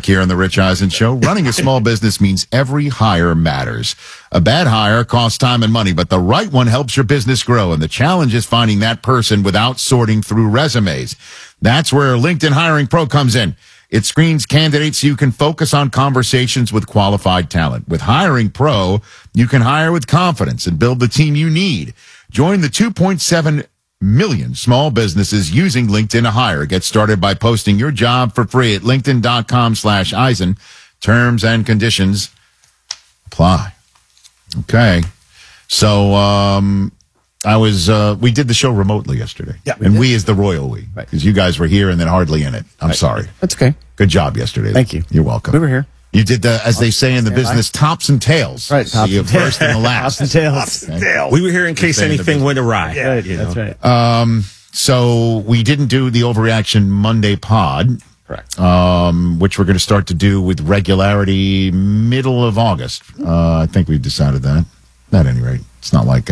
back here on the Rich Eisen Show. Running a small business means every hire matters. A bad hire costs time and money, but the right one helps your business grow. And the challenge is finding that person without sorting through resumes. That's where LinkedIn Hiring Pro comes in. It screens candidates so you can focus on conversations with qualified talent. With Hiring Pro, you can hire with confidence and build the team you need. Join the 2.7 million small businesses using LinkedIn to hire. Get started by posting your job for free at linkedin.com/Eisen. Terms and conditions apply. Okay. So, we did the show remotely yesterday. Yeah, we as the royal we. Right. Because you guys were here and then hardly in it. I'm sorry. That's okay. Good job yesterday. Thank you. You're welcome. We were here. You did the, as they say in the business, tops and tails. Right. So you first and the last. Tops and tails. We were here in case anything went awry. Yeah, that's right. So we didn't do the Overreaction Monday pod. Correct. Which we're going to start to do with regularity middle of August. I think we've decided that. At any rate, it's not like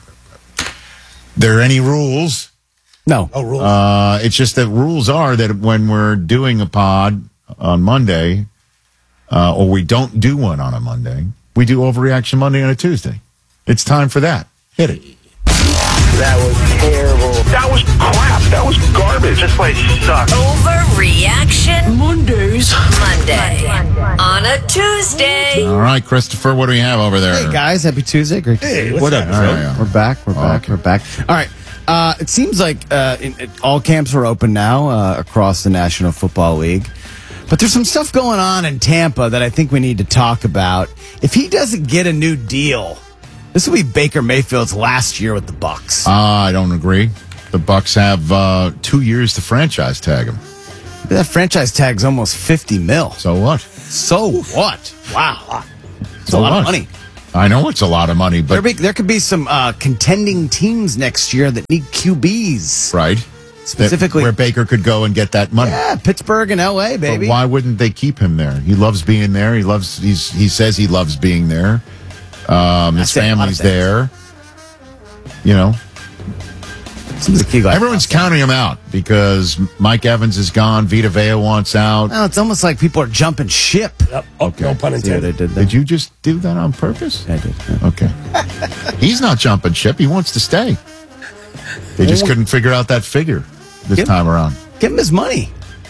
there are any rules. No. Oh, rules. It's just that rules are that when we're doing a pod on Monday, or we don't do one on a Monday, we do Overreaction Monday on a Tuesday. It's time for that. Hit it. That was terrible. That was crap. That was garbage. This place sucks. Overreaction Mondays. Monday on a Tuesday. All right, Christopher, what do we have over there? Hey, guys. Happy Tuesday. Great to see you. What up, All Phil? right. We're back. We're back. okay. We're back. All right. It seems like all camps are open now across the National Football League. But there's some stuff going on in Tampa that I think we need to talk about. If he doesn't get a new deal, this will be Baker Mayfield's last year with the Bucs. I don't agree. The Bucs have 2 years to franchise tag him. That franchise tag's almost $50 million. So what? So what? Wow. It's a lot of money. I know it's a lot of money, but There could be some contending teams next year that need QBs. right, Specifically, where Baker could go and get that money. yeah, Pittsburgh and LA, baby. But why wouldn't they keep him there? He loves being there. He says he loves being there. His family's there. You know, Seems like he got everyone's counting him out because Mike Evans is gone. Vita Vea wants out. Well, it's almost like people are jumping ship. Yep. Oh, no pun See what they intended. did there? Did you just do that on purpose? I did. Yeah. Okay. He's not jumping ship. He wants to stay. They just couldn't figure out that figure this time around. Give him his money.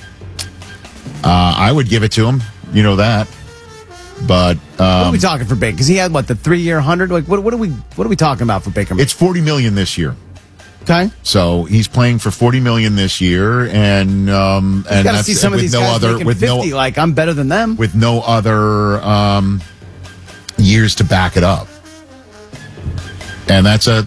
I would give it to him. You know that. But What are we talking for Baker? Because he had the 3-year 100. Like what are we talking about for Baker? it's $40 million this year. Okay. So he's playing for $40 million this year, and You got to that's see some of these guys making 50. Like I'm better than them. with no other years to back it up. And that's a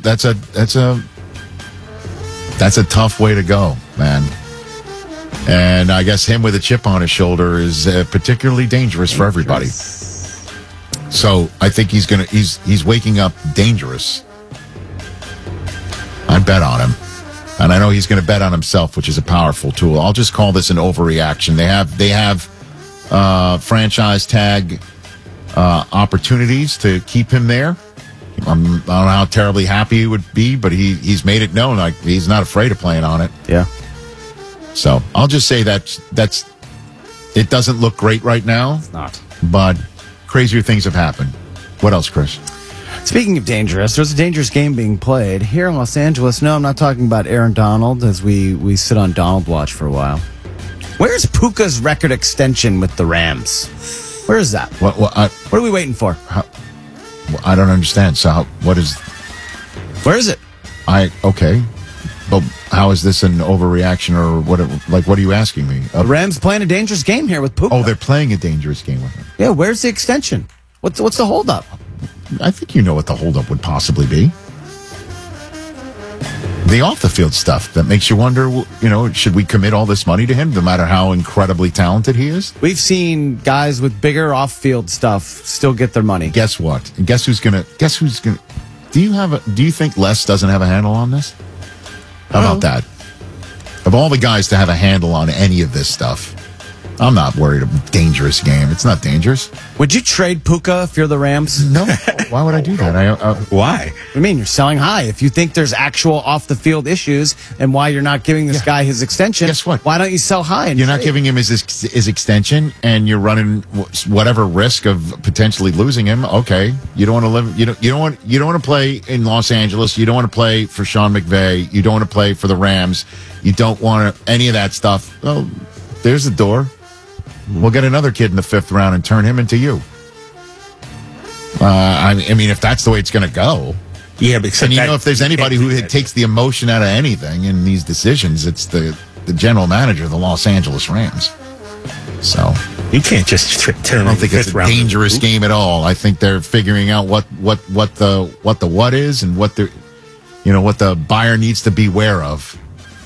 tough way to go, man. And I guess him with a chip on his shoulder is particularly dangerous for everybody. So I think he's waking up dangerous. I bet on him. And I know he's going to bet on himself, which is a powerful tool. I'll just call this an overreaction. They have franchise tag opportunities to keep him there. I don't know how terribly happy he would be, but he's made it known like he's not afraid of playing on it. Yeah. So I'll just say that's it doesn't look great right now, Not. but crazier things have happened. What else, Chris? Speaking of dangerous, there's a dangerous game being played here in Los Angeles. No, I'm not talking about Aaron Donald as we sit on Donald Watch for a while. Where's Puka's record extension with the Rams? Where is that? What What are we waiting for? I don't understand. So what is Where is it? okay? But how is this an overreaction or what? What are you asking me? The Rams playing a dangerous game here with Puka. Oh, they're playing a dangerous game with him. Yeah, where's the extension? What's the holdup? I think you know what the holdup would possibly be. The off-the-field stuff that makes you wonder, should we commit all this money to him, no matter how incredibly talented he is? We've seen guys with bigger off-field stuff still get their money. Guess what? And guess who's gonna? Do you think Les doesn't have a handle on this? How about that? Of all the guys to have a handle on any of this stuff, I'm not worried about dangerous game. It's not dangerous. Would you trade Puka if you're the Rams? No. Why would I do that? Why? I mean, you're selling high. If you think there's actual off-the-field issues and why you're not giving this guy his extension, Guess what? Why don't you sell high? And You're not trade? giving him his extension, and you're running whatever risk of potentially losing him. Okay, you don't want to live. You don't want to play in Los Angeles. You don't want to play for Sean McVay. You don't want to play for the Rams. You don't want any of that stuff. Well, there's the door. We'll get another kid in the 5th round and turn him into you. I mean, if that's the way it's going to go. Yeah, but And if there's anybody who takes the emotion out of anything in these decisions, it's the general manager of the Los Angeles Rams. So you can't just turn. I don't think it's a dangerous game at all. I think they're figuring out what the is and what the buyer needs to beware of.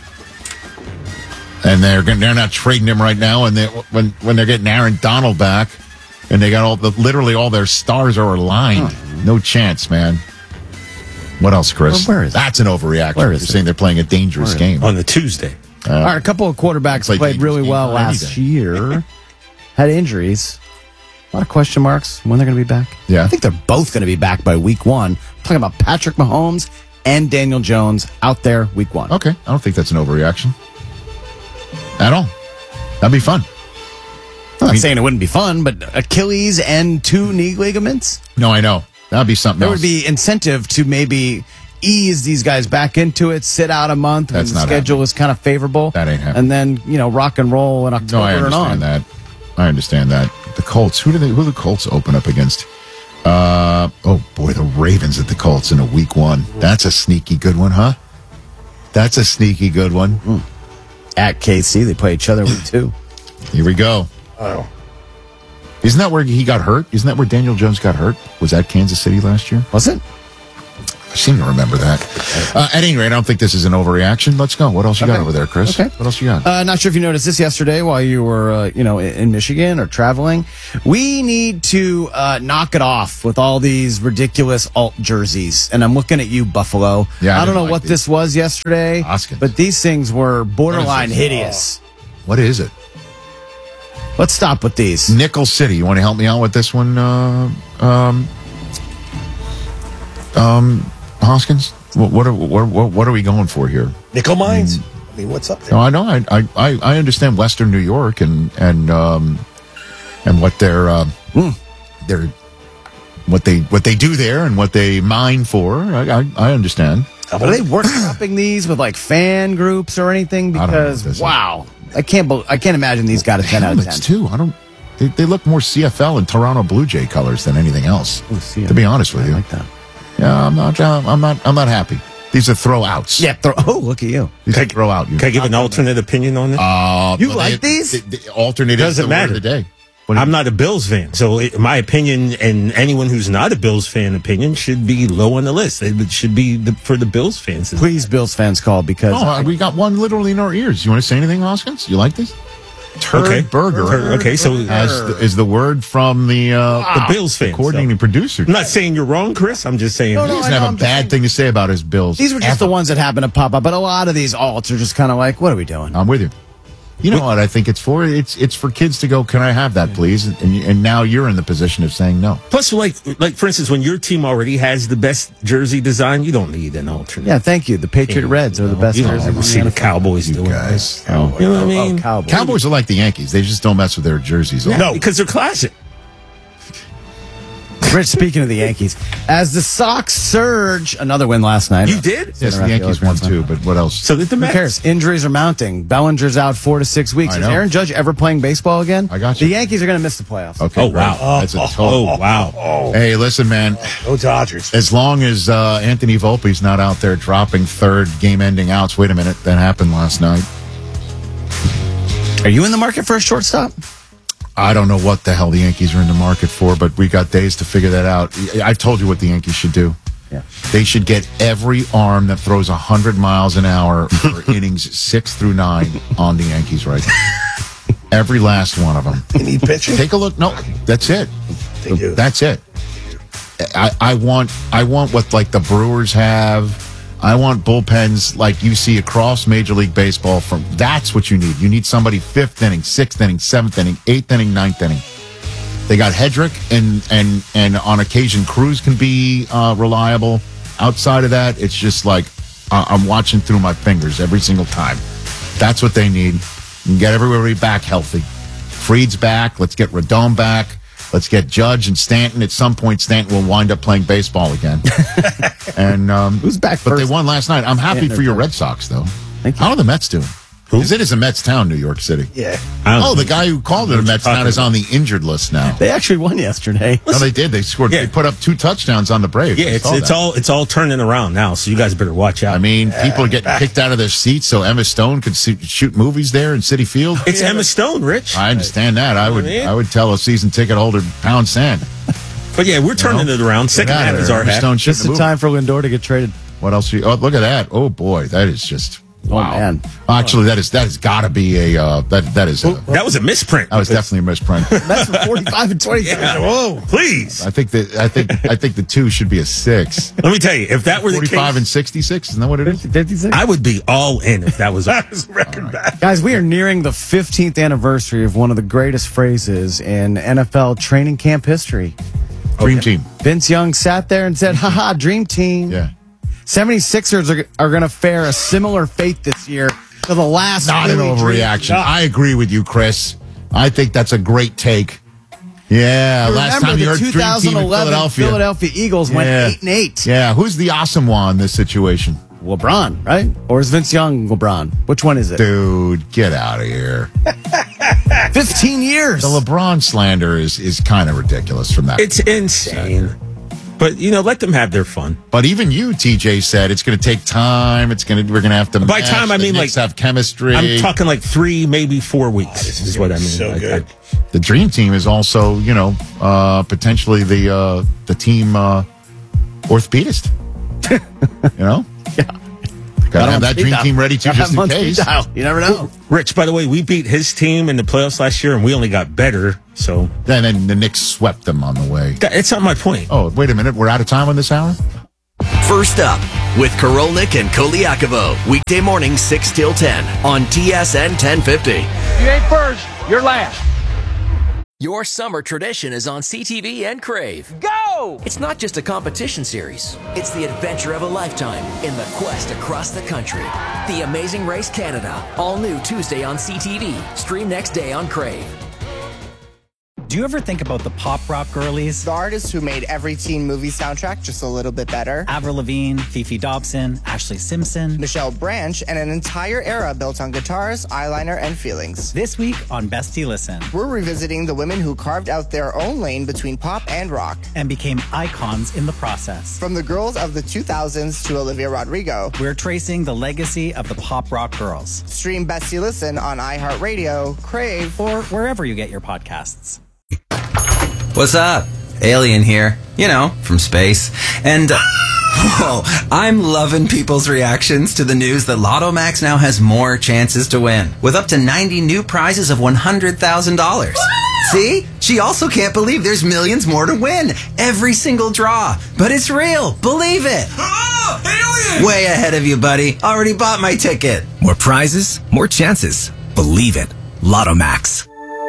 And they're not trading him right now. And when they're getting Aaron Donald back, and they got literally all their stars are aligned. No chance, man. What else, Chris? Well, where is it? That's an overreaction. Where You're is it? saying they're playing a dangerous game on the Tuesday. All right, a couple of quarterbacks Play played really dangerous well game last any day. year, had injuries. A lot of question marks when they're going to be back. Yeah. I think they're both going to be back by week 1. I'm talking about Patrick Mahomes and Daniel Jones out there week 1. Okay, I don't think that's an overreaction at all. That'd be fun. I'm not saying it wouldn't be fun, but Achilles and 2 knee ligaments, No, I know. That'd be something there else. would be incentive to maybe ease these guys back into it, sit out a month That's when the not schedule is kind of favorable. That ain't happening. And then, rock and roll in October No, I and on. understand that. I understand that. The Colts. Who the Colts open up against? Oh boy, the Ravens at the Colts in a week 1. That's a sneaky good one, huh? That's a sneaky good one. At KC, they play each other week 2. Here we go. Oh, Isn't that where he got hurt? Isn't that where Daniel Jones got hurt? Was that Kansas City last year? Was it? I seem to remember that. At any rate, I don't think this is an overreaction. Let's go. What else you got over there, Chris? Okay. What else you got? Not sure if you noticed this yesterday while you were, in Michigan or traveling. We need to knock it off with all these ridiculous alt jerseys. And I'm looking at you, Buffalo. Yeah, I I don't didn't know like what these. this was yesterday, Hoskins. but these things were borderline this? hideous. What is it? Let's stop with these. Nickel City. You want to help me out with this one, Hoskins? What are we going for here? nickel mines. I mean, what's up there? No, I know. I understand Western New York and what their what they do there and what they mine for. I understand. Are they workshopping these with like fan groups or anything? I don't know what Because this is. wow, I can't imagine these got a 10 out of 10. Helmets too. They look more CFL and Toronto Blue Jay colors than anything else. To be honest with I you, like that. yeah, I'm not happy. These are throwouts. Yeah. Look at you. These are throwout. Can I give an alternate opinion on it? You like these? The alternate is Doesn't the word matter. of the day. I'm not a Bills fan, so my opinion and anyone who's not a Bills fan opinion should be low on the list. It should be for the Bills fans. Please, Bills fans, call because Oh, we got one literally in our ears. You want to say anything, Hoskins? You like this? Turd Okay. burger. Okay, so Is the word from the Bills fans. coordinating producer. I'm not saying you're wrong, Chris. I'm just saying. No, He no, doesn't I know, have I'm a just bad saying- thing to say about his Bills. these were just the ones that happened to pop up. But a lot of these alts are just kind of like, what are we doing? I'm with you. You know what I think it's for? It's for kids to go, can I have that, please? And now you're in the position of saying no. Plus, like for instance, when your team already has the best jersey design, you don't need an alternate. Yeah, thank you. The Patriot Reds are the best You don't jerseys ever in see the the NFL. Cowboys doing Guys. that. You know what I mean? Cowboys. Cowboys are like the Yankees. They just don't mess with their jerseys. No, because they're classic. Rich, speaking of the Yankees, as the Sox surge, another win last night. You did? Yes, the Yankees won too, but what else? So did the Who Mets. cares? Injuries are mounting. Bellinger's out 4 to 6 weeks. I Is know. Aaron Judge ever playing baseball again? I got you. The Yankees are going to miss the playoffs. Okay, Oh, great. wow. That's a Oh, total. wow. Hey, listen, man. Go Dodgers. As long as Anthony Volpe's not out there dropping third game-ending outs. Wait a minute, that happened last night. Are you in the market for a shortstop? I don't know what the hell the Yankees are in the market for, but we got days to figure that out. I've told you what the Yankees should do. Yeah. They should get every arm that throws 100 miles an hour for innings 6 through 9 on the Yankees right now. Every last one of them. You need pitching? Take a look. No, that's it. They do. That's it. I want what like the Brewers have, I want bullpens like you see across Major League Baseball. That's what you need. You need somebody 5th inning, 6th inning, 7th inning, 8th inning, 9th inning. They got Hedrick, and on occasion Cruz can be reliable. Outside of that, it's just like I'm watching through my fingers every single time. That's what they need. And get everybody back healthy. Fried's back. Let's get Rodon back. Let's get Judge and Stanton. At some point, Stanton will wind up playing baseball again. And who's back but first? they won last night. I'm happy for your Red Sox, though. How are the Mets doing? Because it is a Mets town, New York City. Yeah. Oh, the guy who called it a Mets town is on the injured list now. They actually won yesterday. No, they did. They scored. Yeah. They put up 2 touchdowns on the Braves. Yeah, it's all turning around now. So you guys better watch out. I mean, people are getting kicked out of their seats so Emma Stone could shoot movies there in City Field. It's Emma Stone, Rich. I understand that. I would tell a season ticket holder pound sand. But yeah, we're turning it around. Second half is our Emma half. Stone Just shooting in time for Lindor to get traded. What else? Oh, look at that! Oh boy, that is just wow. Man. Actually, that has got to be a That was a misprint. that was definitely a misprint. That's for 45 and 23. Yeah, whoa, please. I think the 2 should be a 6. Let me tell you, if that were the 45 case, and 66, isn't that what it is? 56. I would be all in if that was record back. Guys, we are nearing the 15th anniversary of one of the greatest phrases in NFL training camp history. Dream team. Vince Young sat there and said, haha, dream team. Yeah. 76ers are going to fare a similar fate this year to the last. Not an Philly overreaction. dream. I agree with you, Chris. I think that's a great take. Yeah, last Remember time you the heard dream team in 2011 Philadelphia. Eagles went 8-8. Yeah, who's the awesome one in this situation? LeBron, right? Or is Vince Young LeBron? Which one is it? Dude, get out of here. 15 years. The LeBron slander is kind of ridiculous from that. It's insane. But, let them have their fun. But even you, TJ, said it's going to take time. We're going to have to. By mesh. time, I The mean, Knicks like, have chemistry. I'm talking like 3, maybe 4 weeks is what I mean. So good. The dream team is also, potentially the team orthopedist. Yeah. Gotta have that dream team ready too, just in case. You never know. Rich, by the way, we beat his team in the playoffs last year, and we only got better. So And then the Knicks swept them on the way. it's not my point. Oh, wait a minute. We're out of time on this hour? First up with Karolnik and Koliakovo. Weekday morning 6 till 10 on TSN 1050. You ain't first, you're last. Your summer tradition is on CTV and Crave. Go! It's not just a competition series. It's the adventure of a lifetime in the quest across the country. The Amazing Race Canada. All new Tuesday on CTV. Stream next day on Crave. Do you ever think about the pop rock girlies? The artists who made every teen movie soundtrack just a little bit better. Avril Lavigne, Fifi Dobson, Ashley Simpson. Michelle Branch, and an entire era built on guitars, eyeliner, and feelings. This week on Bestie Listen. We're revisiting the women who carved out their own lane between pop and rock. And became icons in the process. From the girls of the 2000s to Olivia Rodrigo. We're tracing the legacy of the pop rock girls. Stream Bestie Listen on iHeartRadio, Crave, or wherever you get your podcasts. What's up? Alien here. From space. And, I'm loving people's reactions to the news that Lotto Max now has more chances to win, with up to 90 new prizes of $100,000. See? She also can't believe there's millions more to win. Every single draw. But it's real. Believe it. Oh, alien! Way ahead of you, buddy. Already bought my ticket. More prizes, more chances. Believe it. Lotto Max.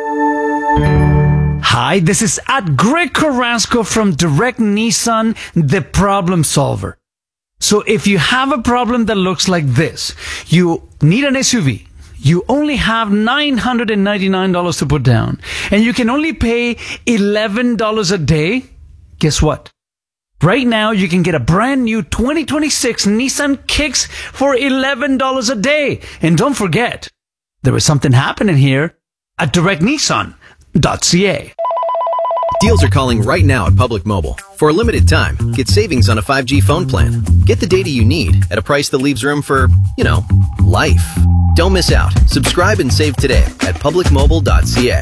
Hi, this is Greg Carrasco from Direct Nissan, the problem solver. So if you have a problem that looks like this, you need an SUV, you only have $999 to put down, and you can only pay $11 a day, guess what? Right now, you can get a brand new 2026 Nissan Kicks for $11 a day. And don't forget, there is something happening here at directnissan.ca. Deals are calling right now at Public Mobile. For a limited time, get savings on a 5G phone plan. Get the data you need at a price that leaves room for, life. Don't miss out. Subscribe and save today at publicmobile.ca.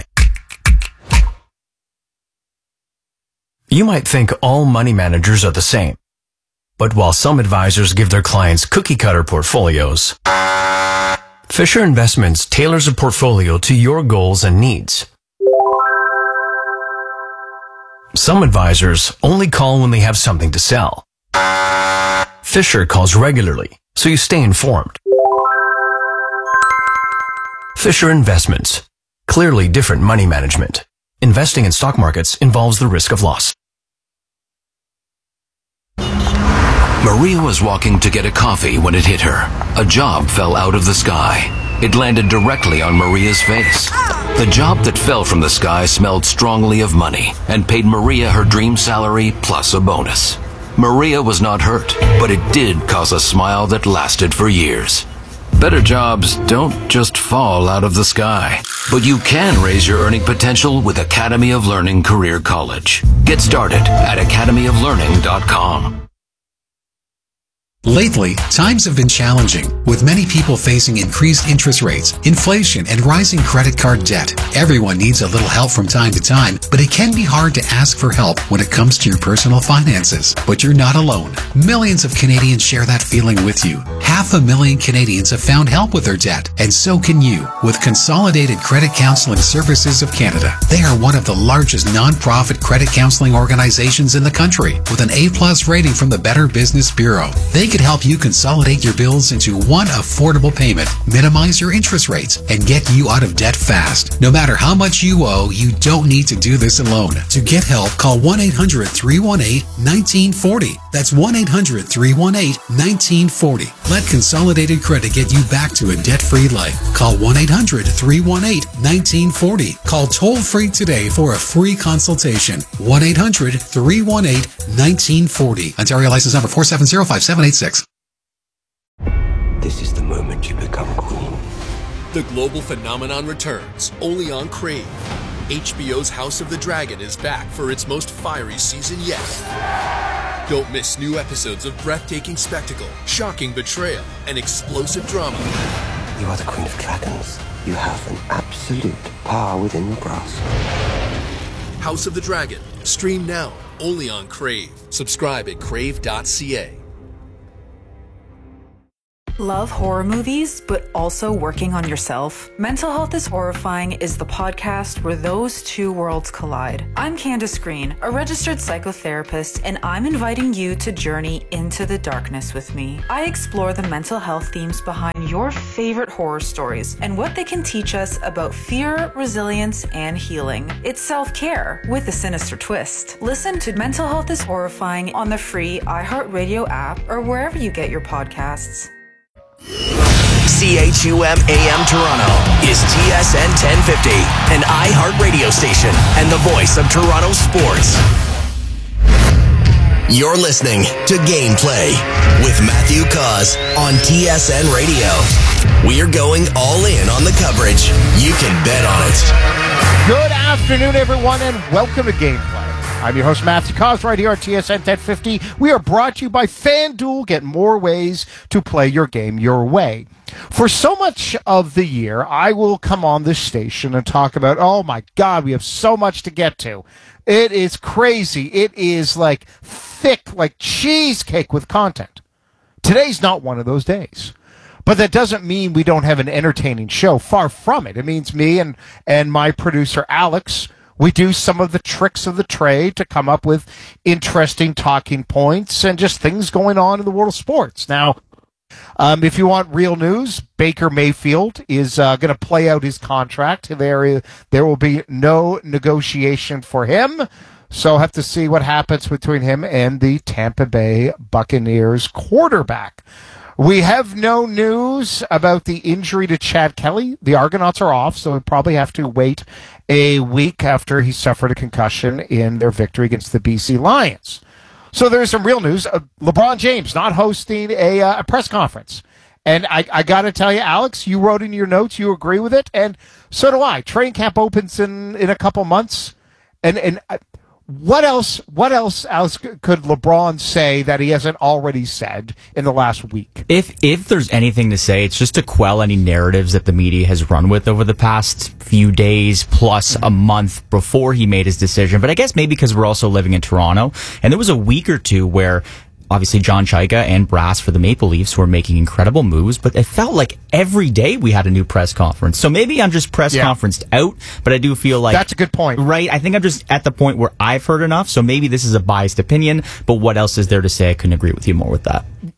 You might think all money managers are the same. But while some advisors give their clients cookie-cutter portfolios, Fisher Investments tailors a portfolio to your goals and needs. Some advisors only call when they have something to sell. Fisher calls regularly, so you stay informed. Fisher Investments. Clearly different money management. Investing in stock markets involves the risk of loss. Maria was walking to get a coffee when it hit her. A job fell out of the sky. It landed directly on Maria's face. The job that fell from the sky smelled strongly of money and paid Maria her dream salary plus a bonus. Maria was not hurt, but it did cause a smile that lasted for years. Better jobs don't just fall out of the sky, but you can raise your earning potential with Academy of Learning Career College. Get started at academyoflearning.com. Lately, times have been challenging, with many people facing increased interest rates, inflation, and rising credit card debt. Everyone needs a little help from time to time, but it can be hard to ask for help when it comes to your personal finances. But you're not alone. Millions of Canadians share that feeling with you. 500,000 Canadians have found help with their debt, and so can you, with Consolidated Credit Counseling Services of Canada. They are one of the largest non-profit credit counseling organizations in the country, with an A+ rating from the Better Business Bureau. They can help you consolidate your bills into one affordable payment, minimize your interest rates, and get you out of debt fast. No matter how much you owe, you don't need to do this alone. To get help, call 1-800-318-1940. That's 1-800-318-1940. Let Consolidated Credit get you back to a debt-free life. Call 1-800-318-1940. Call toll-free today for a free consultation. 1-800-318-1940. Ontario license number 4705786. This is the moment you become queen. The global phenomenon returns, only on Crave. HBO's House of the Dragon is back for its most fiery season yet. Don't miss new episodes of breathtaking spectacle, shocking betrayal, and explosive drama. You are the Queen of Dragons. You have an absolute power within your grasp. House of the Dragon. Stream now, only on Crave. Subscribe at crave.ca. Love horror movies, but also working on yourself? Mental Health is Horrifying is the podcast where those two worlds collide. I'm Candace Green, a registered psychotherapist, and I'm inviting you to journey into the darkness with me. I explore the mental health themes behind your favorite horror stories and what they can teach us about fear, resilience, and healing. It's self-care with a sinister twist. Listen to Mental Health is Horrifying on the free iHeartRadio app or wherever you get your podcasts. CHUM AM Toronto is TSN 1050, an iHeart radio station and the voice of Toronto sports. You're listening to Gameplay with Matthew Cause on TSN Radio. We're going all in on the coverage. You can bet on it. Good afternoon, everyone, and welcome to Gameplay. I'm your host, Matthew Cause, right here on TSN 1050. We are brought to you by FanDuel. Get more ways to play your game your way. For so much of the year, I will come on this station and talk about, oh my God, we have so much to get to. It is crazy. It is like thick, like cheesecake with content. Today's not one of those days. But that doesn't mean we don't have an entertaining show. Far from it. It means me and my producer, Alex, we do some of the tricks of the trade to come up with interesting talking points and just things going on in the world of sports. Now, if you want real news, Baker Mayfield is going to play out his contract. There will be no negotiation for him. So I'll have to see what happens between him and the Tampa Bay Buccaneers quarterback. We have no news about the injury to Chad Kelly. The Argonauts are off, so we'll probably have to wait a week after he suffered a concussion in their victory against the BC Lions. So there's some real news. LeBron James not hosting a press conference. And I got to tell you, Alex, you wrote in your notes, you agree with it, and so do I. Training camp opens in a couple months, and what else, Alex, could LeBron say that he hasn't already said in the last week? If there's anything to say, it's just to quell any narratives that the media has run with over the past few days plus a month before he made his decision. But I guess maybe because we're also living in Toronto, and there was a week or two where obviously John Chaika and brass for the Maple Leafs were making incredible moves, but it felt like every day we had a new press conference. So maybe I'm just press conferenced out, but I do feel like... That's a good point. Right? I think I'm just at the point where I've heard enough, so maybe this is a biased opinion, but what else is there to say? I couldn't agree with you more with that.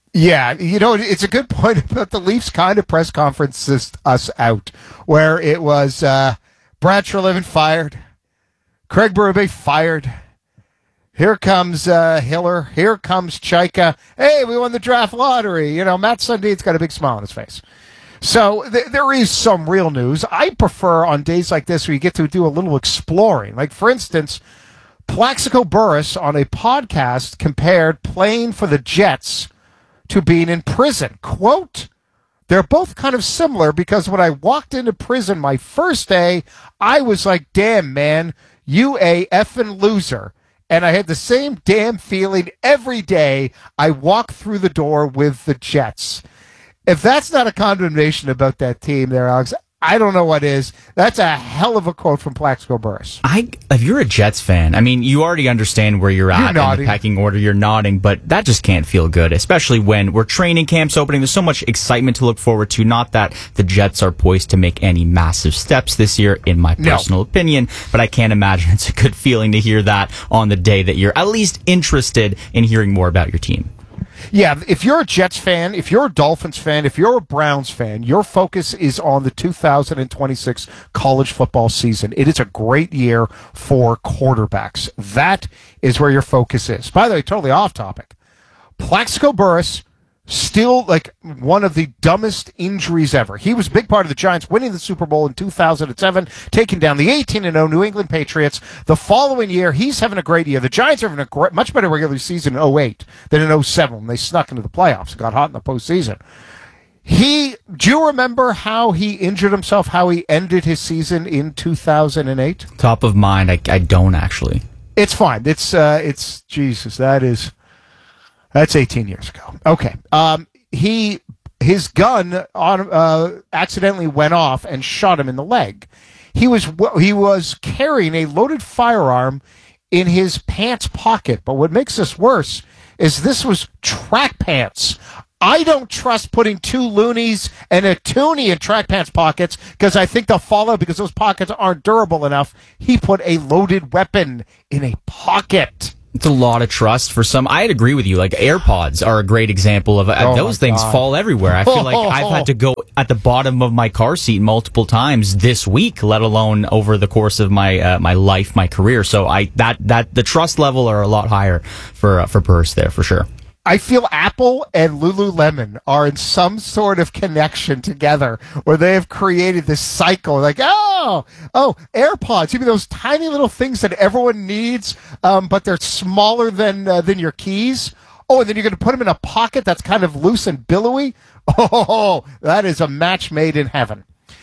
Yeah, it's a good point about the Leafs kind of press conferences us out, where it was Brad Treliving fired, Craig Berube fired, here comes Hiller, here comes Chaika, hey, we won the draft lottery. Matt Sundin's got a big smile on his face. So there is some real news. I prefer on days like this where you get to do a little exploring. Like, for instance, Plaxico Burress on a podcast compared playing for the Jets to being in prison. Quote, they're both kind of similar because when I walked into prison my first day, I was like, damn, man, you a effing loser. And I had the same damn feeling every day I walked through the door with the Jets. If that's not a condemnation about that team there, Alex, I don't know what is. That's a hell of a quote from Plaxico Burress. If you're a Jets fan, I mean, you already understand where you're at in the pecking order. You're nodding, but that just can't feel good, especially when we're training camps opening. There's so much excitement to look forward to. Not that the Jets are poised to make any massive steps this year, in my personal opinion, but I can't imagine it's a good feeling to hear that on the day that you're at least interested in hearing more about your team. Yeah, if you're a Jets fan, if you're a Dolphins fan, if you're a Browns fan, your focus is on the 2026 college football season. It is a great year for quarterbacks. That is where your focus is. By the way, totally off topic. Plaxico Burress, still like one of the dumbest injuries ever. He was a big part of the Giants winning the Super Bowl in 2007, taking down the 18-0 New England Patriots. The following year, he's having a great year. The Giants are having a much better regular season in 2008 than in 2007 when they snuck into the playoffs and got hot in the postseason. Do you remember how he injured himself, how he ended his season in 2008? Top of mind, I don't actually. It's fine. It's Jesus, that's 18 years ago. Okay. His gun accidentally went off and shot him in the leg. He was carrying a loaded firearm in his pants pocket. But what makes this worse is this was track pants. I don't trust putting two loonies and a toonie in track pants pockets because I think they'll fall out because those pockets aren't durable enough. He put a loaded weapon in a pocket. It's a lot of trust for some. I'd agree with you. Like AirPods are a great example of those things fall everywhere. I feel like I've had to go at the bottom of my car seat multiple times this week, let alone over the course of my my life, my career. So the trust level are a lot higher for Burress there for sure. I feel Apple and Lululemon are in some sort of connection together where they have created this cycle like, oh, AirPods, even those tiny little things that everyone needs, but they're smaller than your keys. Oh, and then you're going to put them in a pocket that's kind of loose and billowy. Oh, that is a match made in heaven.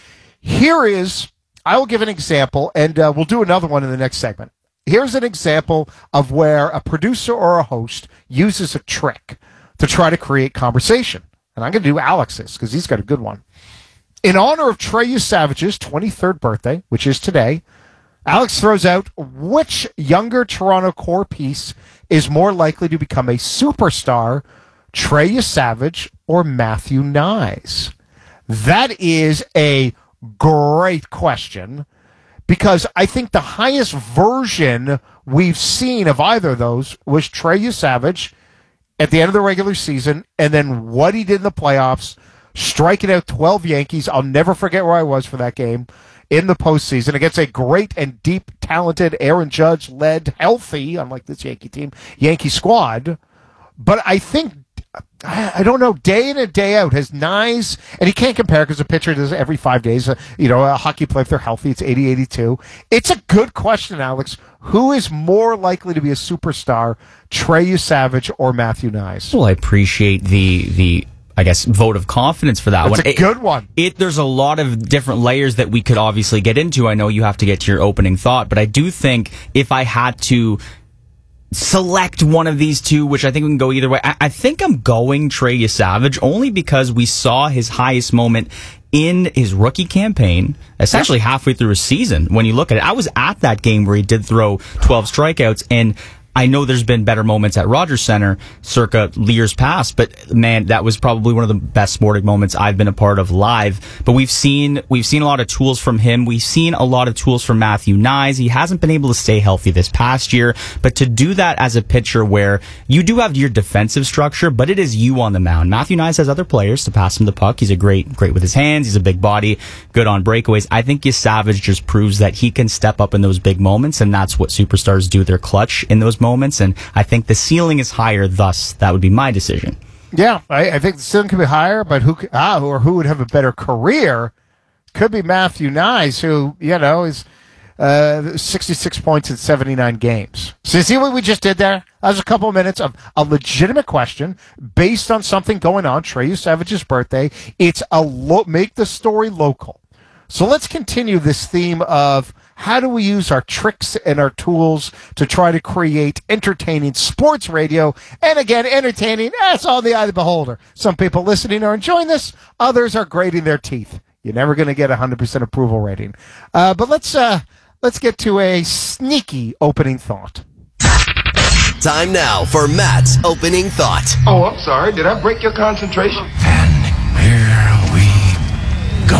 I will give an example, and we'll do another one in the next segment. Here's an example of where a producer or a host uses a trick to try to create conversation. And I'm going to do Alex's because he's got a good one. In honor of Trey Savage's 23rd birthday, which is today, Alex throws out which younger Toronto core piece is more likely to become a superstar, Trey Savage or Matthew Nyes? That is a great question. Because I think the highest version we've seen of either of those was Trey Savage at the end of the regular season, and then what he did in the playoffs, striking out 12 Yankees. I'll never forget where I was for that game in the postseason against a great and deep, talented Aaron Judge-led, healthy, unlike this Yankee team, Yankee squad. But I think, I don't know, day in and day out has Nyes, and he can't compare because a pitcher does it every 5 days. A hockey player, if they're healthy, it's 80-82. It's a good question, Alex. Who is more likely to be a superstar, Trey Savage or Matthew Nyes? Well, I appreciate the I guess, vote of confidence for that one. It's a good one. There's a lot of different layers that we could obviously get into. I know you have to get to your opening thought, but I do think if I had to select one of these two, which I think we can go either way, I think I'm going Trey Savage only because we saw his highest moment in his rookie campaign, essentially halfway through his season. When you look at it, I was at that game where he did throw 12 strikeouts, and I know there's been better moments at Rogers Center circa years past, but man, that was probably one of the best sporting moments I've been a part of live. But we've seen a lot of tools from him. We've seen a lot of tools from Matthew Nyes. He hasn't been able to stay healthy this past year, but to do that as a pitcher where you do have your defensive structure, but it is you on the mound. Matthew Nyes has other players to pass him the puck. He's a great with his hands. He's a big body, good on breakaways. I think Savage just proves that he can step up in those big moments, and that's what superstars do. They're clutch in those moments, and I think the ceiling is higher. Thus, that would be my decision. Yeah, I think the ceiling could be higher, but who would have a better career could be Matthew Nyes, who is 66 points in 79 games. So you see what we just did there? That was a couple of minutes of a legitimate question based on something going on. Treyu Savage's birthday. It's make the story local. So let's continue this theme of how do we use our tricks and our tools to try to create entertaining sports radio. And again, entertaining, that's all in the eye of the beholder. Some people listening are enjoying this. Others are grating their teeth. You're never going to get 100% approval rating. But let's get to a sneaky opening thought. Time now for Matt's opening thought. Oh, I'm sorry. Did I break your concentration? Here we go.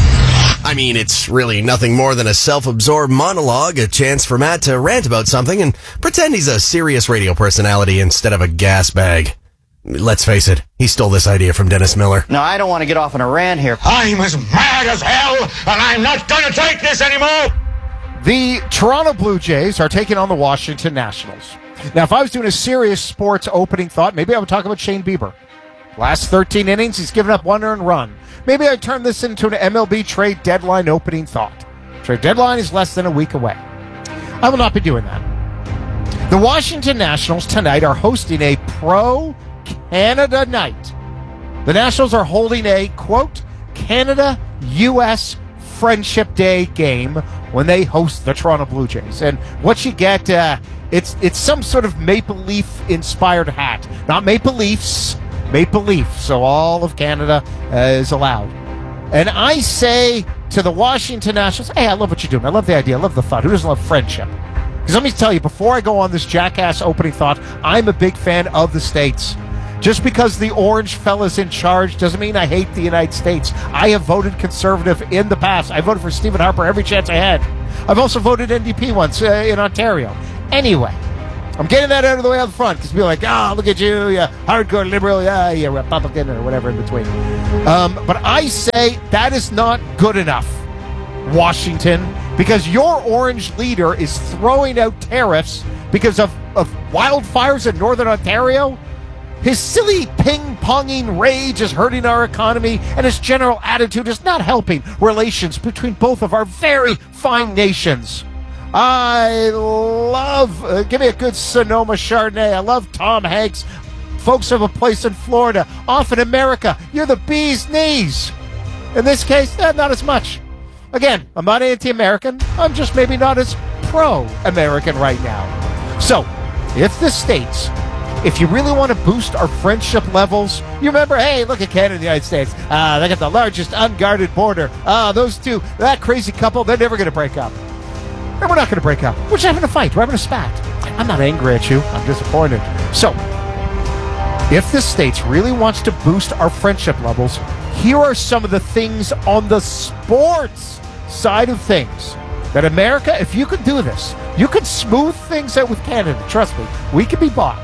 I mean, it's really nothing more than a self-absorbed monologue, a chance for Matt to rant about something and pretend he's a serious radio personality instead of a gas bag. Let's face it, he stole this idea from Dennis Miller. No, I don't want to get off on a rant here. I'm as mad as hell, and I'm not going to take this anymore! The Toronto Blue Jays are taking on the Washington Nationals. Now, if I was doing a serious sports opening thought, maybe I would talk about Shane Bieber. Last 13 innings, he's given up one earned run. Maybe I'd turn this into an MLB trade deadline opening thought. Trade deadline is less than a week away. I will not be doing that. The Washington Nationals tonight are hosting a pro-Canada night. The Nationals are holding a, quote, Canada-U.S. Friendship Day game when they host the Toronto Blue Jays. And what you get, it's some sort of Maple Leaf-inspired hat. Not Maple Leafs, Maple Leaf. So all of Canada is allowed. And I say to the Washington Nationals, hey, I love what you're doing. I love the idea. I love the thought. Who doesn't love friendship? Because let me tell you, before I go on this jackass opening thought, I'm a big fan of the States. Just because the orange fella's in charge doesn't mean I hate the United States. I have voted conservative in the past. I voted for Stephen Harper every chance I had. I've also voted NDP once in Ontario. Anyway, I'm getting that out of the way out front because people are like, look at you, you hardcore liberal, you Republican or whatever in between. But I say that is not good enough, Washington, because your orange leader is throwing out tariffs because of wildfires in Northern Ontario. His silly ping-ponging rage is hurting our economy, and his general attitude is not helping relations between both of our very fine nations. I love, give me a good Sonoma Chardonnay. I love Tom Hanks. Folks have a place in Florida. Off in America, you're the bee's knees. In this case, not as much. Again, I'm not anti-American. I'm just maybe not as pro-American right now. So, if the States... If you really want to boost our friendship levels, you remember, hey, look at Canada and the United States. They got the largest unguarded border. Those two, that crazy couple, they're never going to break up. And we're not going to break up. We're just having a fight. We're having a spat. I'm not angry at you. I'm disappointed. So, if the States really wants to boost our friendship levels, here are some of the things on the sports side of things that America, if you could do this, you could smooth things out with Canada. Trust me, we can be bought.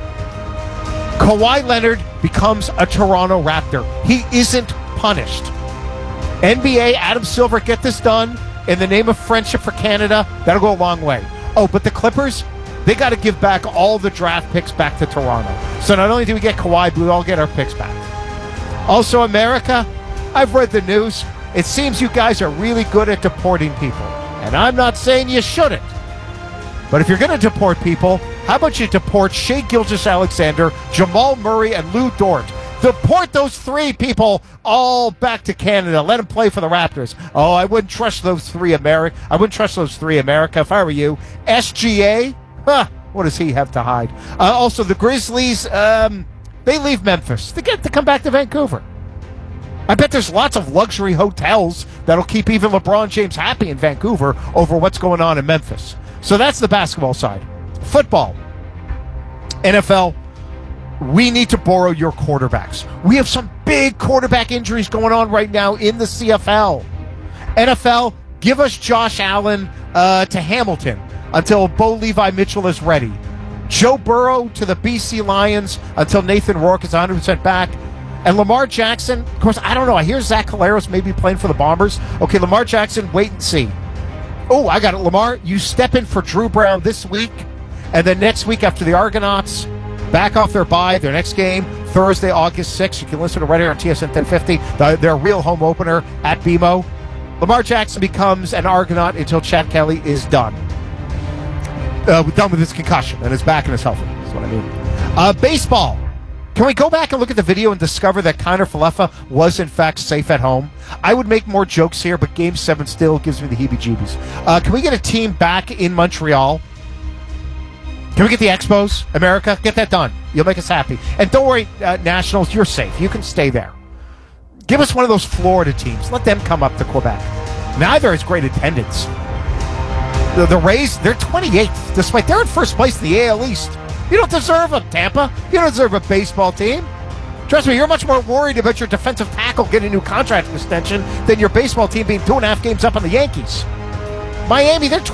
Kawhi Leonard becomes a Toronto Raptor. He isn't punished. NBA, Adam Silver, get this done in the name of friendship for Canada. That'll go a long way. Oh, but the Clippers, they got to give back all the draft picks back to Toronto. So not only do we get Kawhi, but we all get our picks back. Also, America, I've read the news. It seems you guys are really good at deporting people. And I'm not saying you shouldn't. But if you're going to deport people, how about you deport Shai Gilgeous-Alexander, Jamal Murray, and Lou Dort? Deport those three people all back to Canada. Let them play for the Raptors. Oh, I wouldn't trust those three America. I wouldn't trust those three America if I were you. SGA? What does he have to hide? Also, the Grizzlies, they leave Memphis. They get to come back to Vancouver. I bet there's lots of luxury hotels that'll keep even LeBron James happy in Vancouver over what's going on in Memphis. So that's the basketball side. Football. NFL, we need to borrow your quarterbacks. We have some big quarterback injuries going on right now in the CFL. NFL, give us Josh Allen to Hamilton until Bo Levi Mitchell is ready. Joe Burrow to the BC Lions until Nathan Rourke is 100% back. And Lamar Jackson, of course, I don't know. I hear Zach Collaros may be playing for the Bombers. Okay, Lamar Jackson, wait and see. Oh, I got it. Lamar, you step in for Drew Brown this week, and then next week after the Argonauts back off their bye, their next game, Thursday, August 6th. You can listen to right here on TSN 1050, their real home opener at BMO. Lamar Jackson becomes an Argonaut until Chad Kelly is done. Done with his concussion and is back and is healthy. That's what I mean. Baseball. Can we go back and look at the video and discover that Kiner Falefa was, in fact, safe at home? I would make more jokes here, but Game 7 still gives me the heebie-jeebies. Can we get a team back in Montreal? Can we get the Expos, America? Get that done. You'll make us happy. And don't worry, Nationals, you're safe. You can stay there. Give us one of those Florida teams. Let them come up to Quebec. Neither has great attendance. The Rays, they're 28th, despite they're in first place in the AL East. You don't deserve them, Tampa. You don't deserve a baseball team. Trust me, you're much more worried about your defensive tackle getting a new contract extension than your baseball team being 2.5 games up on the Yankees. Miami, they're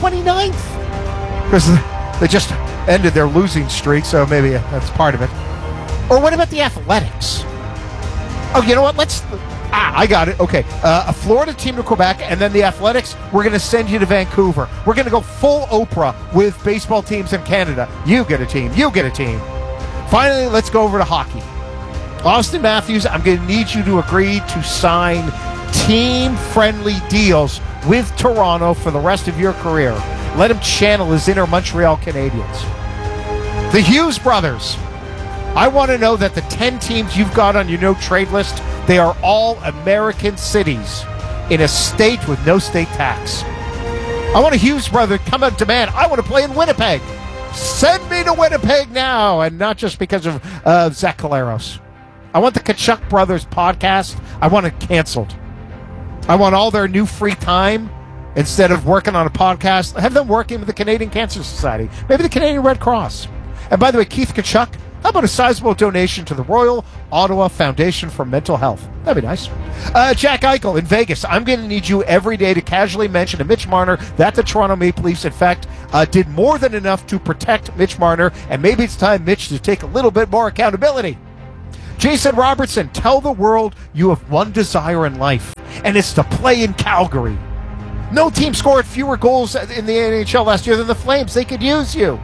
29th. Because they just ended their losing streak, so maybe that's part of it. Or what about the Athletics? Oh, you know what? I got it. Okay. A Florida team to Quebec, and then the Athletics, we're going to send you to Vancouver. We're going to go full Oprah with baseball teams in Canada. You get a team. You get a team. Finally, let's go over to hockey. Austin Matthews, I'm going to need you to agree to sign team-friendly deals with Toronto for the rest of your career. Let him channel his inner Montreal Canadiens. The Hughes brothers. I want to know that the 10 teams you've got on your no-trade list, they are all American cities in a state with no state tax. I want a Hughes brother come out and demand, I want to play in Winnipeg. Send me to Winnipeg now, and not just because of Zach Collaros. I want the Kachuk Brothers podcast. I want it canceled. I want all their new free time, instead of working on a podcast, have them working with the Canadian Cancer Society, maybe the Canadian Red Cross. And by the way, Keith Kachuk, how about a sizable donation to the Royal Ottawa Foundation for Mental Health? That'd be nice. Jack Eichel in Vegas. I'm going to need you every day to casually mention to Mitch Marner that the Toronto Maple Leafs, in fact, did more than enough to protect Mitch Marner, and maybe it's time, Mitch, to take a little bit more accountability. Jason Robertson, tell the world you have one desire in life, and it's to play in Calgary. No team scored fewer goals in the NHL last year than the Flames. They could use you.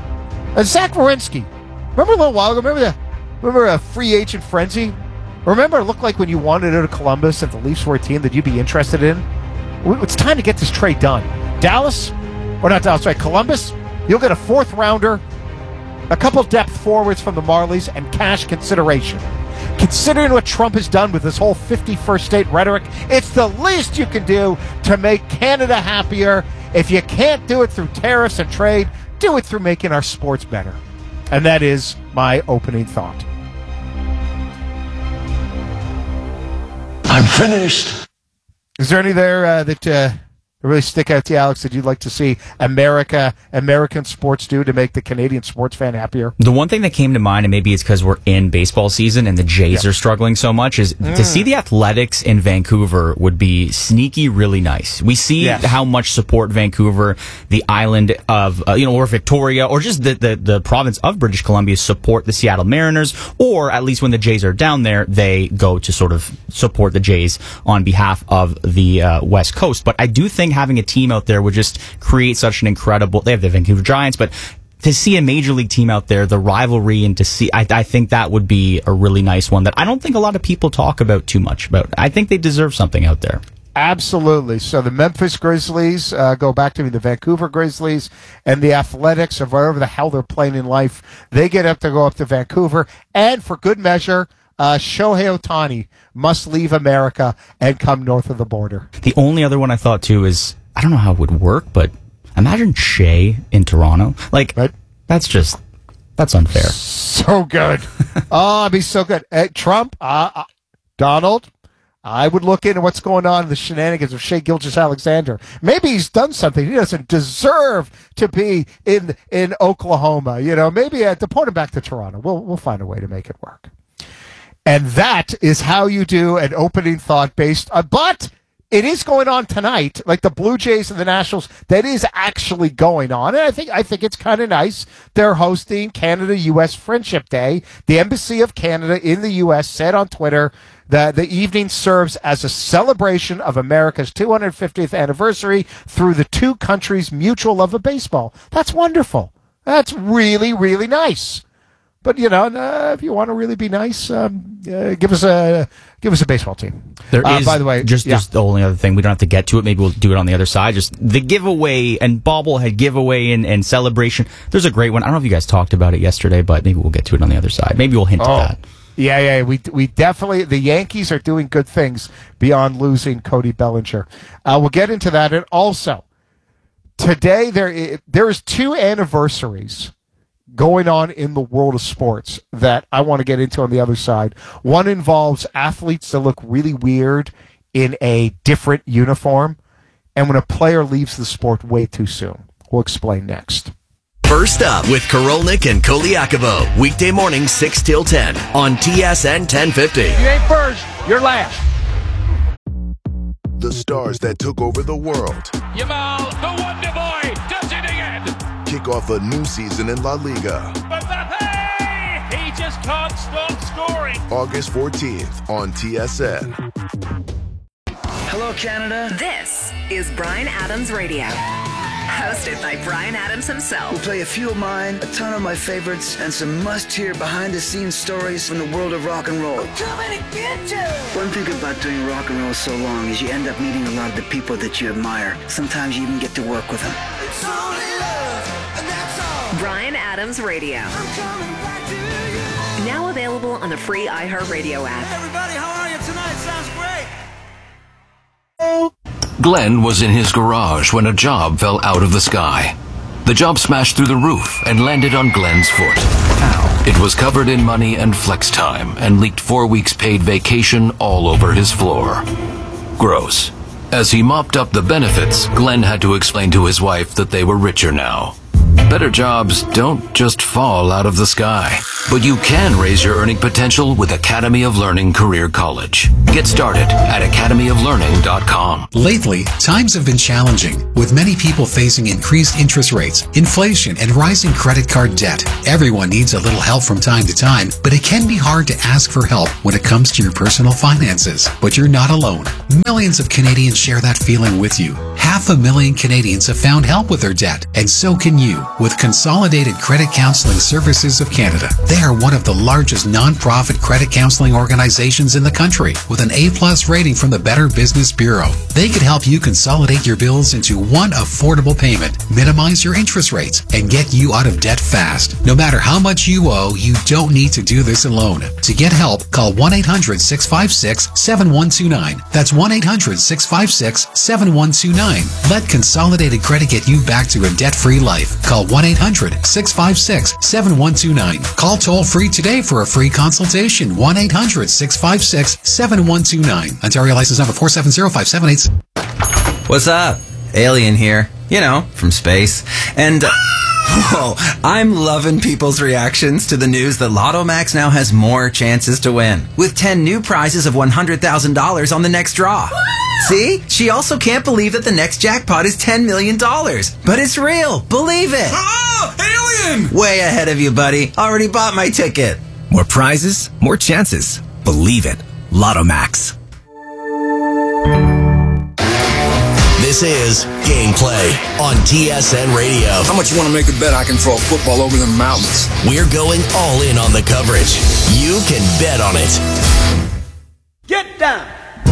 Zach Werenski. Remember a little while ago? Remember a free agent frenzy? Remember it looked like when you wanted out of Columbus and the Leafs were a team that you'd be interested in? It's time to get this trade done. Columbus, you'll get a 4th rounder, a couple depth forwards from the Marlies, and cash consideration. Considering what Trump has done with this whole 51st state rhetoric, it's the least you can do to make Canada happier. If you can't do it through tariffs and trade, do it through making our sports better. And that is my opening thought. I'm finished. Is there any there that really stick out to you, Alex, that you'd like to see American sports do to make the Canadian sports fan happier? The one thing that came to mind, and maybe it's because we're in baseball season and the Jays are struggling so much, is to see the Athletics in Vancouver would be sneaky really nice. We see how much support Vancouver, the island of, or Victoria, or just the province of British Columbia support the Seattle Mariners, or at least when the Jays are down there, they go to sort of support the Jays on behalf of the West Coast. But I do think having a team out there would just create such an incredible, they have the Vancouver Giants, but to see a major league team out there, the rivalry, and to see, I think that would be a really nice one that I don't think a lot of people talk about too much about. I think they deserve something out there. Absolutely. So the Memphis Grizzlies go back to the Vancouver Grizzlies, and the Athletics, of whatever the hell they're playing in life, they get up to go up to Vancouver, and for good measure, Shohei Ohtani must leave America and come north of the border. The only other one I thought, too, is, I don't know how it would work, but imagine Shea in Toronto. That's unfair. So good. Oh, it'd be so good. Trump, Donald, I would look into what's going on in the shenanigans of Shea Gilgeous-Alexander. Maybe he's done something. He doesn't deserve to be in Oklahoma. Maybe deport him back to Toronto. We'll find a way to make it work. And that is how you do an opening thought based on, but it is going on tonight, like the Blue Jays and the Nationals. That is actually going on, and I think it's kind of nice. They're hosting Canada-U.S. Friendship Day. The Embassy of Canada in the U.S. said on Twitter that the evening serves as a celebration of America's 250th anniversary through the two countries' mutual love of baseball. That's wonderful. That's really, really nice. But if you want to really be nice, give us a baseball team. There is, by the way, just the only other thing, we don't have to get to it. Maybe we'll do it on the other side. Just the giveaway and bobblehead giveaway and celebration. There's a great one. I don't know if you guys talked about it yesterday, but maybe we'll get to it on the other side. Maybe we'll hint at that. Yeah. We definitely, the Yankees are doing good things beyond losing Cody Bellinger. We'll get into that. And also, today there is 2 anniversaries going on in the world of sports that I want to get into on the other side. One involves athletes that look really weird in a different uniform, and when a player leaves the sport way too soon. We'll explain next. First up with Korolnik and Koliakovo, weekday morning 6 till 10 on TSN 1050. You ain't first, you're last. The stars that took over the world. Yamal, the Wonder Boy, does it again. Kick off a new season in La Liga. Mbappe! He just can't stop scoring. August 14th on TSN. Hello, Canada. This is Bryan Adams Radio. Hosted by Bryan Adams himself. We'll play a few of mine, a ton of my favorites, and some must-hear behind-the-scenes stories from the world of rock and roll. We're coming to get you! One thing about doing rock and roll so long is you end up meeting a lot of the people that you admire. Sometimes you even get to work with them. It's only love, and that's all. Bryan Adams Radio. I'm coming back to you. Now available on the free iHeartRadio app. Hey everybody, how are you tonight? Sounds great. Glenn was in his garage when a job fell out of the sky. The job smashed through the roof and landed on Glenn's foot. Ow. It was covered in money and flex time and leaked 4 weeks paid vacation all over his floor. Gross. As he mopped up the benefits, Glenn had to explain to his wife that they were richer now. Better jobs don't just fall out of the sky, but you can raise your earning potential with Academy of Learning Career College. Get started at academyoflearning.com. Lately, times have been challenging, with many people facing increased interest rates, inflation, and rising credit card debt. Everyone needs a little help from time to time, but it can be hard to ask for help when it comes to your personal finances. But you're not alone. Millions of Canadians share that feeling with you. 500,000 Canadians have found help with their debt, and so can you with Consolidated Credit Counseling Services of Canada. They are one of the largest non-profit credit counseling organizations in the country with an A+ rating from the Better Business Bureau. They could help you consolidate your bills into one affordable payment, minimize your interest rates, and get you out of debt fast. No matter how much you owe, you don't need to do this alone. To get help, call 1-800-656-7129. That's 1-800-656-7129. Let Consolidated Credit get you back to a debt-free life. Call 1-800-656-7129. Call toll-free today for a free consultation. 1-800-656-7129. Ontario license number 470578. What's up? Alien here. From space. And... Whoa, I'm loving people's reactions to the news that Lotto Max now has more chances to win, with 10 new prizes of $100,000 on the next draw. See? She also can't believe that the next jackpot is $10 million. But it's real. Believe it. Oh, alien! Way ahead of you, buddy. Already bought my ticket. More prizes, more chances. Believe it. Lotto Max. This is Gameplay on TSN Radio. How much you want to make a bet I can throw a football over the mountains? We're going all in on the coverage. You can bet on it. Get down.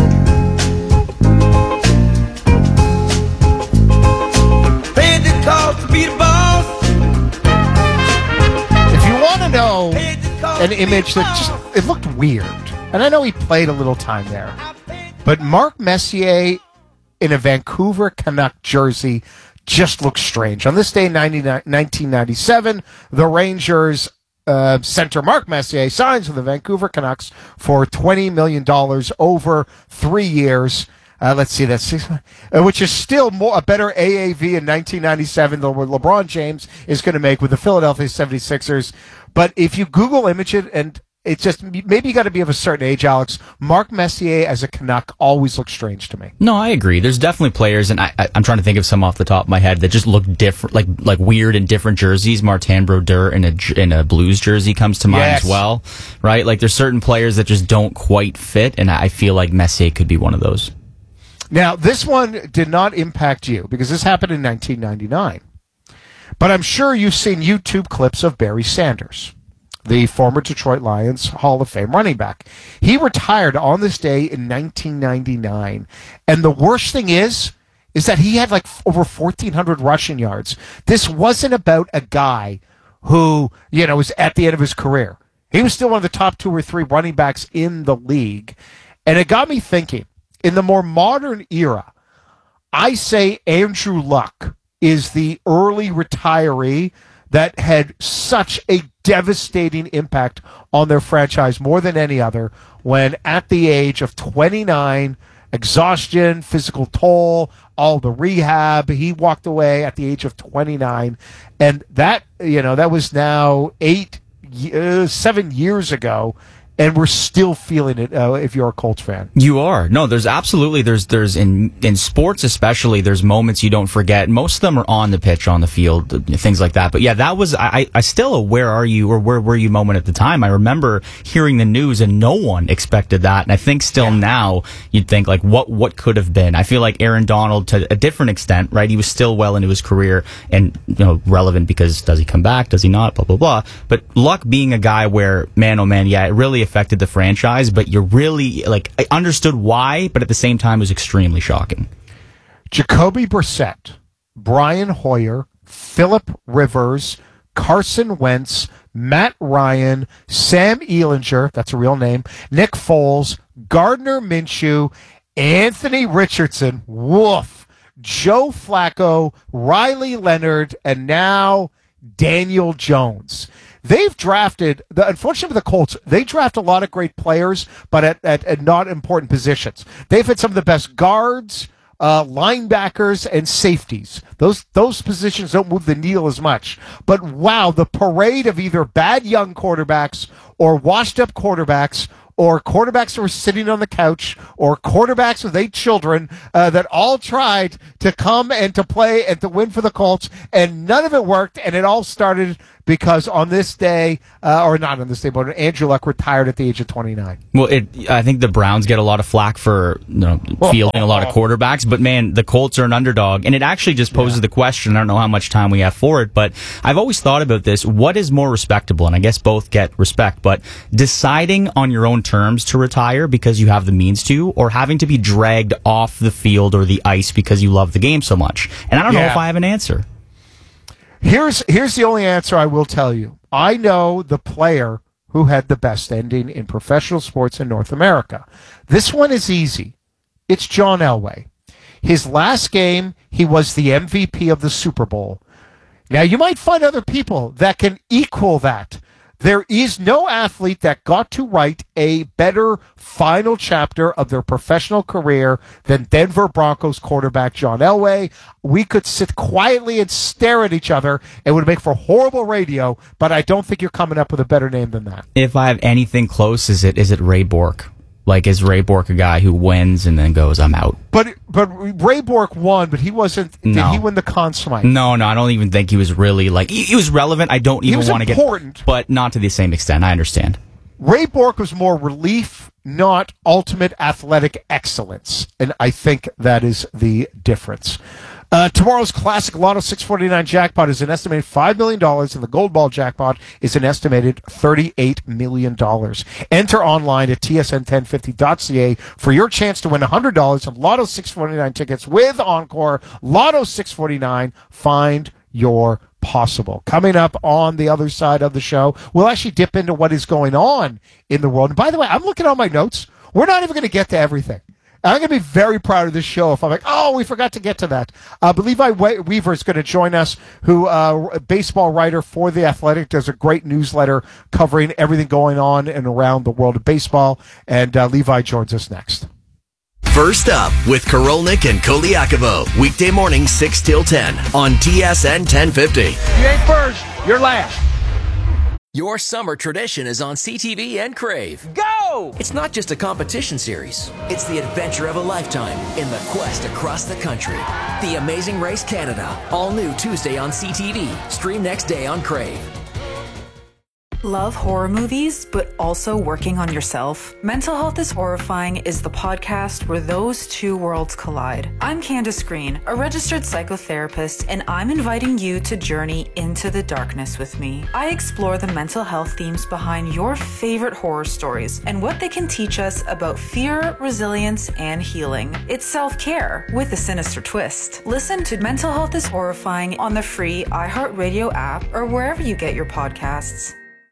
Paid the cost to be the boss. If you want to know an image that just, it looked weird, and I know he played a little time there, but Mark Messier in a Vancouver Canuck jersey just looks strange. On this day in 1997, the Rangers center Mark Messier signs with the Vancouver Canucks for $20 million over 3 years. Let's see, that's which is still a better AAV in 1997 than what LeBron James is going to make with the Philadelphia 76ers. But if you Google image it, and it's just, maybe you got to be of a certain age, Alex, Mark Messier as a Canuck always looks strange to me. No, I agree. There's definitely players, and I'm trying to think of some off the top of my head that just look different, like weird in different jerseys. Martin Brodeur in a Blues jersey comes to mind as well, right? Like there's certain players that just don't quite fit, and I feel like Messier could be one of those. Now, this one did not impact you because this happened in 1999. But I'm sure you've seen YouTube clips of Barry Sanders, the former Detroit Lions Hall of Fame running back. He retired on this day in 1999. And the worst thing is that he had like over 1,400 rushing yards. This wasn't about a guy who, was at the end of his career. He was still one of the top 2 or 3 running backs in the league. And it got me thinking, in the more modern era, I say Andrew Luck is the early retiree that had such a devastating impact on their franchise more than any other when at the age of 29, exhaustion, physical toll, all the rehab, he walked away at the age of 29. And that, that was now 7 years ago. And we're still feeling it if you're a Colts fan. You are. No, there's absolutely, there's in sports especially, there's moments you don't forget. Most of them are on the pitch, on the field, things like that. But yeah, that was, I still a where are you or where were you moment at the time. I remember hearing the news and no one expected that. And I think still now you'd think like what could have been. I feel like Aaron Donald to a different extent, right? He was still well into his career and, relevant because does he come back? Does he not? Blah, blah, blah. But Luck being a guy where, man, oh man, yeah, it really affected the franchise, but you're really I understood why, but at the same time it was extremely shocking. Jacoby Brissett, Brian Hoyer, Phillip Rivers, Carson Wentz, Matt Ryan, Sam Ehlinger, that's a real name, Nick Foles, Gardner Minshew, Anthony Richardson, woof, Joe Flacco, Riley Leonard, and now Daniel Jones. They've drafted, unfortunately for the Colts, they draft a lot of great players, but at not important positions. They've had some of the best guards, linebackers, and safeties. Those positions don't move the needle as much. But wow, the parade of either bad young quarterbacks or washed up quarterbacks or quarterbacks who were sitting on the couch, or quarterbacks with 8 children that all tried to come and to play and to win for the Colts, and none of it worked, and it all started because on this day, or not on this day, but Andrew Luck retired at the age of 29. Well, I think the Browns get a lot of flack for fielding a lot of quarterbacks, but man, the Colts are an underdog, and it actually just poses the question, I don't know how much time we have for it, but I've always thought about this, what is more respectable, and I guess both get respect, but deciding on your own terms to retire because you have the means to, or having to be dragged off the field or the ice because you love the game so much. And I don't know if I have an answer. Here's the only answer I will tell you. I know the player who had the best ending in professional sports in North America. This one is easy. It's John Elway. His last game, he was the MVP of the Super Bowl. Now, you might find other people that can equal that. There is no athlete that got to write a better final chapter of their professional career than Denver Broncos quarterback John Elway. We could sit quietly and stare at each other. It would make for horrible radio, but I don't think you're coming up with a better name than that. If I have anything close, is it Ray Bork? Like, is Ray Bork a guy who wins and then goes, I'm out? But Ray Bork won, but he wasn't. No. Did he win the Conn Smythe? No, I don't even think he was really, he was relevant. I don't even want to get. Important. But not to the same extent. I understand. Ray Bork was more relief, not ultimate athletic excellence. And I think that is the difference. Tomorrow's classic Lotto 649 jackpot is an estimated $5 million, and the Gold Ball jackpot is an estimated $38 million. Enter online at tsn1050.ca for your chance to win $100 of Lotto 649 tickets with Encore. Lotto 649, find your possible. Coming up on the other side of the show, we'll actually dip into what is going on in the world. And by the way, I'm looking at all my notes. We're not even going to get to everything. I'm going to be very proud of this show if I'm like, oh, we forgot to get to that. But Levi Weaver is going to join us, who a baseball writer for The Athletic, does a great newsletter covering everything going on and around the world of baseball. And Levi joins us next. First Up with Korolnik and Koliakovo. Weekday morning 6 till 10 on TSN 1050. You ain't first, you're last. Your summer tradition is on CTV and Crave. Go! It's not just a competition series. It's the adventure of a lifetime in the quest across the country. The Amazing Race Canada. All new Tuesday on CTV. Stream next day on Crave. Love horror movies, but also working on yourself? Mental Health is Horrifying is the podcast where those two worlds collide. I'm Candace Green, a registered psychotherapist, and I'm inviting you to journey into the darkness with me. I explore the mental health themes behind your favorite horror stories and what they can teach us about fear, resilience, and healing. It's self-care with a sinister twist. Listen to Mental Health is Horrifying on the free iHeartRadio app or wherever you get your podcasts.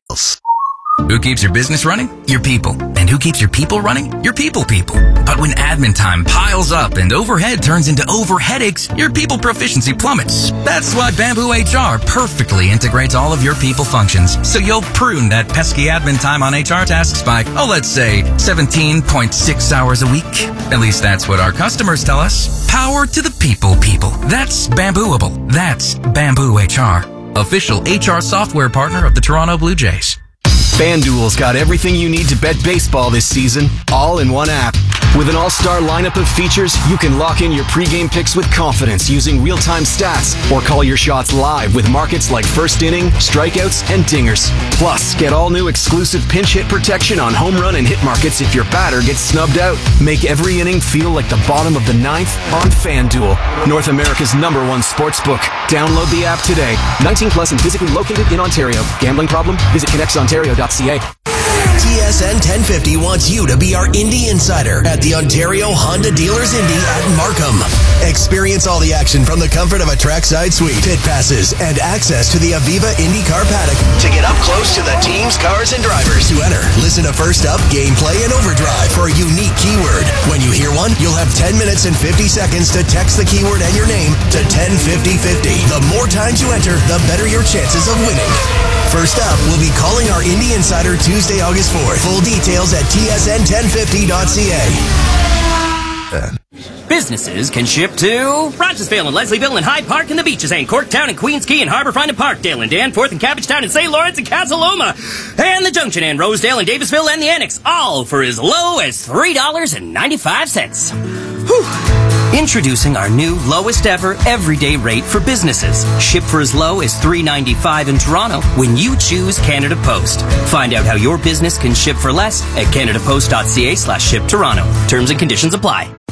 Who keeps your business running? Your people. And who keeps your people running? Your people. But when admin time piles up and overhead turns into overheadaches, your people proficiency plummets. That's why Bamboo HR perfectly integrates all of your people functions. So you'll prune that pesky admin time on HR tasks by, let's say 17.6 hours a week. At least that's what our customers tell us. Power to the people. That's Bambooable. That's Bamboo HR. Official HR software partner of the Toronto Blue Jays. FanDuel's got everything you need to bet baseball this season, all in one app. With an all-star lineup of features, you can lock in your pregame picks with confidence using real-time stats or call your shots live with markets like first inning, strikeouts, and dingers. Plus, get all new exclusive pinch hit protection on home run and hit markets if your batter gets snubbed out. Make every inning feel like the bottom of the ninth on FanDuel, North America's #1 sportsbook. Download the app today. 19 plus and physically located in Ontario. Gambling problem? Visit connectsontario.ca. TSN 1050 wants you to be our Indy Insider at the Ontario Honda Dealers Indy at Markham. Experience all the action from the comfort of a trackside suite, pit passes, and access to the Aviva IndyCar paddock to get up close to the teams, cars, and drivers. To enter, listen to First Up, Gameplay, and Overdrive for a unique keyword. When you hear one, you'll have 10 minutes and 50 seconds to text the keyword and your name to 105050. The more times you enter, the better your chances of winning. First Up, we'll be calling our Indy Insider Tuesday, August 4th. Full details at tsn1050.ca. Businesses can ship to Rogersville and Leslieville and Hyde Park and the Beaches and Corktown and Queens Quay and Harbourfront and Parkdale and Danforth and Cabbagetown and St. Lawrence and Casa Loma and the Junction and Rosedale and Davisville and the Annex, all for as low as $3.95. Whew. Introducing our new lowest ever everyday rate for businesses. Ship for as low as $3.95 in Toronto when you choose Canada Post. Find out how your business can ship for less at canadapost.ca/ship Toronto. Terms and conditions apply.